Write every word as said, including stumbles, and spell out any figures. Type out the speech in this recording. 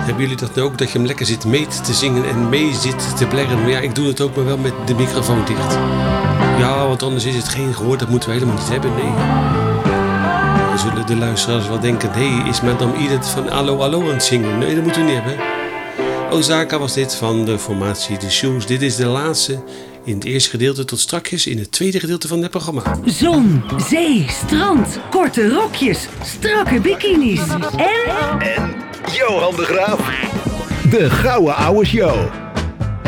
Hebben jullie dat ook, dat je hem lekker zit mee te zingen en mee zit te blerren? Maar ja, ik doe het ook maar wel met de microfoon dicht. Ja, want anders is het geen gehoor, dat moeten we helemaal niet hebben, nee. Dan zullen de luisteraars wel denken, hé, hey, is Madame Edith van Allo Allo aan het zingen? Nee, dat moeten we niet hebben. Osaka was dit van de formatie The Shoes. Dit is de laatste in het eerste gedeelte, tot strakjes in het tweede gedeelte van het programma. Zon, zee, strand, korte rokjes, strakke bikinis en... En Johan de Graaf. De Gouden Ouwe Show.